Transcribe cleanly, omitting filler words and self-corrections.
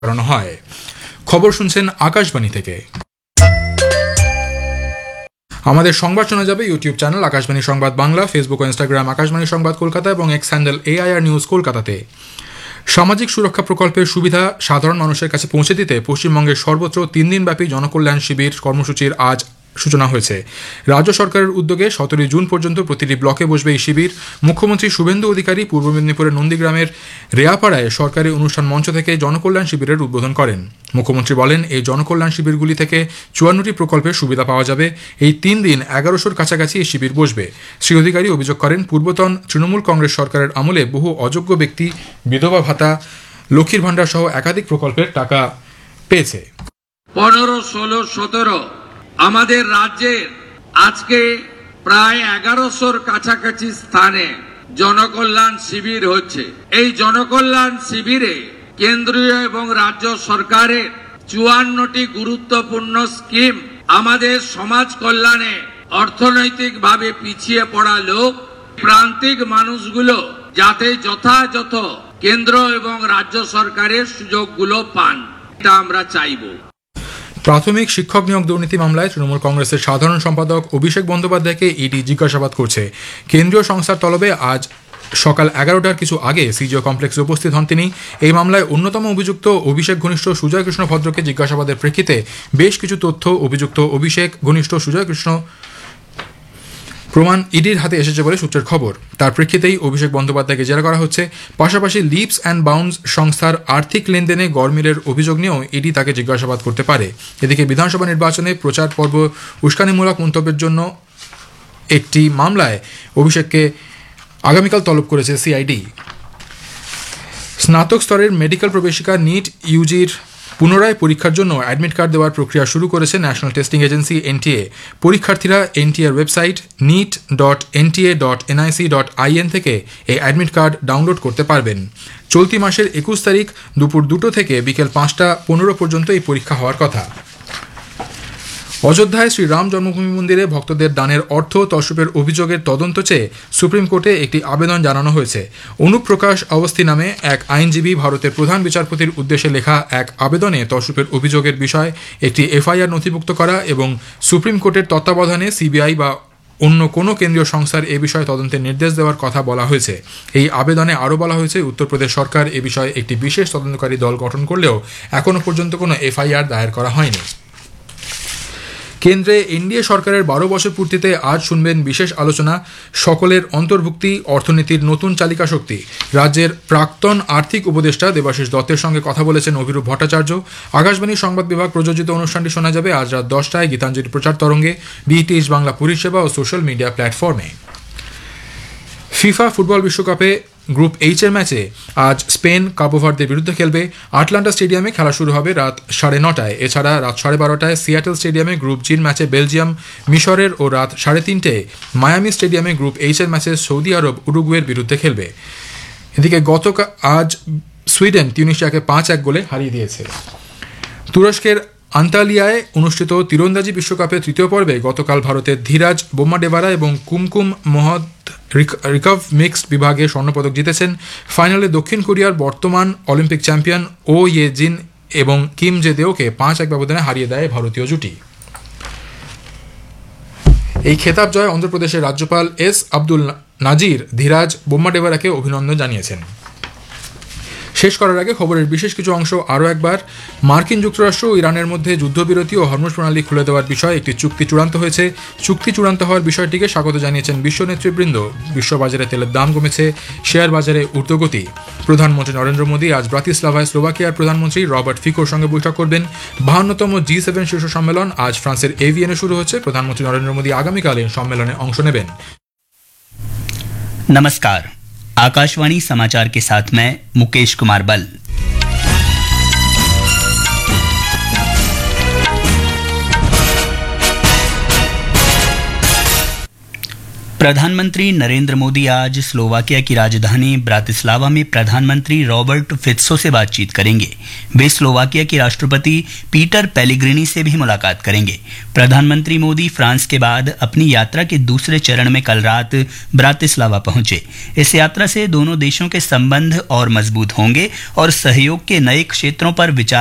করানো হয়। খবর শুনছেন আকাশবাণী থেকে। আমাদের সংবাদ শোনা যাবে ইউটিউব চ্যানেল আকাশবাণী সংবাদ বাংলা, ফেসবুক ও ইনস্টাগ্রাম আকাশবাণী সংবাদ কলকাতা এবং এক্স হ্যান্ডেল AIR নিউজ কলকাতাতে। সামাজিক সুরক্ষা প্রকল্পের সুবিধা সাধারণ মানুষের কাছে পৌঁছে দিতে পশ্চিমবঙ্গের সর্বত্র 3 দিনব্যাপী জনকল্যাণ শিবির কর্মসূচির আজ সূচনা হয়েছে। রাজ্য সরকারের উদ্যোগে 17 জুন পর্যন্ত প্রতিটি ব্লকে বসবে এই শিবির। মুখ্যমন্ত্রী শুভেন্দু অধিকারী পূর্ব মেদিনীপুরের নন্দীগ্রামের রেয়াপাড়ায় সরকারি অনুষ্ঠান মঞ্চ থেকে জনকল্যাণ শিবিরের উদ্বোধন করেন। মুখ্যমন্ত্রী বলেন, এই জনকল্যাণ শিবিরগুলি থেকে 54টি প্রকল্পের সুবিধা পাওয়া যাবে। এই 3 দিন 1100-র কাছাকাছি এই শিবির বসবে। শ্রী অধিকারী অভিযোগ করেন, পূর্বতন তৃণমূল কংগ্রেস সরকারের আমলে বহু অযোগ্য ব্যক্তি বিধবা ভাতা, লক্ষ্মীর ভাণ্ডার সহ একাধিক প্রকল্পের টাকা পেয়েছে। 15, 16, 17 আমাদের রাজ্যের আজকে প্রায় 1100-র কাছাকাছি স্থানে জনকল্যাণ শিবির হচ্ছে। এই জনকল্যাণ শিবিরে কেন্দ্রীয় এবং রাজ্য সরকারের 54টি গুরুত্বপূর্ণ স্কিম আমাদের সমাজ কল্যাণে অর্থনৈতিকভাবে পিছিয়ে পড়া লোক, প্রান্তিক মানুষগুলো যাতে যথাযথ কেন্দ্র এবং রাজ্য সরকারের সুযোগগুলো পান, এটা আমরা চাইব। প্রাথমিক শিক্ষক নিয়োগ দুর্নীতি মামলায় তৃণমূল কংগ্রেসের সাধারণ সম্পাদক অভিষেক বন্দ্যোপাধ্যায়কে ইডি জিজ্ঞাসাবাদ করছে। কেন্দ্রীয় সংস্থার তলবে আজ সকাল 11টার কিছু আগে সিজিও কমপ্লেক্সে উপস্থিত হন তিনি। এই মামলায় অন্যতম অভিযুক্ত অভিষেক ঘনিষ্ঠ সুজয় কৃষ্ণ ভদ্রকে জিজ্ঞাসাবাদের প্রেক্ষিতে বেশ কিছু তথ্য অভিযুক্ত অভিষেক ঘনিষ্ঠ সুজয় কৃষ্ণ প্রমাণ ইডির হাতে এসেছে বলে সূত্রের খবর। তার প্রেক্ষিতেই অভিষেক বন্দ্যোপাধ্যায়কে জেরা করা হচ্ছে। পাশাপাশি লিপস অ্যান্ড বাউন্ডস সংস্থার আর্থিক লেনদেনে গড়মিলের অভিযোগ নিয়েও ইডি তাকে জিজ্ঞাসাবাদ করতে পারে। এদিকে বিধানসভা নির্বাচনে প্রচার পর্ব উস্কানিমূলক মন্তব্যের জন্য একটি মামলায় অভিষেককে আগামীকাল তলব করেছে সিআইডি। স্নাতক স্তরের মেডিকেল প্রবেশিকা নিট ইউজির পুনরায় পরীক্ষার জন্য অ্যাডমিট কার্ড দেওয়ার প্রক্রিয়া শুরু করেছে ন্যাশনাল টেস্টিং এজেন্সি NTA। পরীক্ষার্থীরা NTAর ওয়েবসাইট neet.nta.nic.in থেকে এই অ্যাডমিট কার্ড ডাউনলোড করতে পারবেন। চলতি মাসের 21 তারিখ দুপুর 2টো থেকে বিকেল 5টা 15 পর্যন্ত এই পরীক্ষা হওয়ার কথা। অযোধ্যায় শ্রীরাম জন্মভূমি মন্দিরে ভক্তদের দানের অর্থ তছরূপের অভিযোগের তদন্ত চেয়ে সুপ্রিম কোর্টে একটি আবেদন জানানো হয়েছে। অনুপ্রকাশ অবস্থি নামে এক আইনজীবী ভারতের প্রধান বিচারপতির উদ্দেশ্যে লেখা এক আবেদনে তছরূপের অভিযোগের বিষয় একটি FIR নথিভুক্ত করা এবং সুপ্রিম কোর্টের তত্ত্বাবধানে CBI বা অন্য কোনো কেন্দ্রীয় সংস্থার এ বিষয়ে তদন্তের নির্দেশ দেওয়ার কথা বলা হয়েছে। এই আবেদনে আরও বলা হয়েছে, উত্তরপ্রদেশ সরকার এ বিষয়ে একটি বিশেষ তদন্তকারী দল গঠন করলেও এখনও পর্যন্ত কোনো FIR দায়ের করা হয়নি। কেন্দ্রে এনডিএ সরকারের 12 বছর পূর্তিতে আজ শুনবেন বিশেষ আলোচনা, সকলের অন্তর্ভুক্তি, অর্থনীতির নতুন চালিকা শক্তি। রাজ্যের প্রাক্তন আর্থিক উপদেষ্টা দেবাশিস দত্তের সঙ্গে কথা বলেছেন অভিরূপ ভট্টাচার্য। আকাশবাণী সংবাদ বিভাগ প্রযোজিত অনুষ্ঠানটি শোনা যাবে আজ রাত 10টায় গীতাঞ্জলি প্রচার তরঙ্গে, BTH বাংলা পরিষেবা ও সোশ্যাল মিডিয়া প্ল্যাটফর্মে। ফিফা ফুটবল বিশ্বকাপে গ্রুপ H-এর ম্যাচে আজ স্পেন কাবো ভার্দের বিরুদ্ধে খেলবে। আটলান্টা স্টেডিয়ামে খেলা শুরু হবে রাত 9:30টায়। এছাড়া রাত 12:30টায় সিয়াটেল স্টেডিয়ামে গ্রুপ G-র ম্যাচে বেলজিয়াম মিশরের ও রাত 3:30টায় মায়ামি স্টেডিয়ামে গ্রুপ H-এর ম্যাচে সৌদি আরব উরুগুয়ের বিরুদ্ধে খেলবে। এদিকে আজ সুইডেন তিউনিশিয়াকে 5-1 গোলে হারিয়ে দিয়েছে। তুরস্কের আন্তালিয়ায় অনুষ্ঠিত তীরন্দাজি বিশ্বকাপের তৃতীয় পর্বে গতকাল ভারতের ধীরাজ বোম্মাডেভারা এবং কুমকুম মহদ রিকাভ মিক্সড বিভাগে স্বর্ণপদক জিতেছেন। ফাইনালে দক্ষিণ কোরিয়ার বর্তমান অলিম্পিক চ্যাম্পিয়ন ও ইয়ে জিন এবং কিম জে দেওকে 5-1 ব্যবধানে হারিয়ে দেয় ভারতীয় জুটি। এই খেতাব জয় অন্ধ্রপ্রদেশের রাজ্যপাল S আব্দুল নাজির ধীরাজ বোম্মাডেভারাকে অভিনন্দন জানিয়েছেন। শেষ করার আগে খবরের বিশেষ কিছু অংশ আরও একবার। মার্কিন যুক্তরাষ্ট্র ও ইরানের মধ্যে যুদ্ধবিরতি ও হরমুজ প্রণালী খুলে দেওয়ার বিষয়ে একটি চুক্তি চূড়ান্ত হয়েছে। চুক্তি চূড়ান্ত হওয়ার বিষয়টিকে স্বাগত জানিয়েছেন বিশ্ব নেতৃবৃন্দ। বিশ্ববাজারে তেলের দাম কমেছে, শেয়ার বাজারে ঊর্ধ্বগতি। প্রধানমন্ত্রী নরেন্দ্র মোদী আজ ব্রাতিস্লাভায় স্লোভাকিয়ার প্রধানমন্ত্রী রবার্ট ফিকোর সঙ্গে বৈঠক করবেন। 52তম G7 শীর্ষ সম্মেলন আজ ফ্রান্সের এভিয়েনে শুরু হচ্ছে। প্রধানমন্ত্রী নরেন্দ্র মোদী আগামীকাল এই সম্মেলনে অংশ নেবেন। नमस्कार, आकाशवाणी समाचार के साथ मैं मुकेश कुमार बल। प्रधानमंत्री नरेंद्र मोदी आज स्लोवाकिया की राजधानी ब्रातिस्लावा में प्रधानमंत्री रॉबर्ट फित्सो से बातचीत करेंगे। वे स्लोवाकिया के राष्ट्रपति पीटर पेलेग्रिनी से भी मुलाकात करेंगे। प्रधानमंत्री मोदी फ्रांस के बाद अपनी यात्रा के दूसरे चरण में कल रात ब्रातिस्लावा पहुंचे। इस यात्रा से दोनों देशों के संबंध और मजबूत होंगे और सहयोग के नए क्षेत्रों पर विचार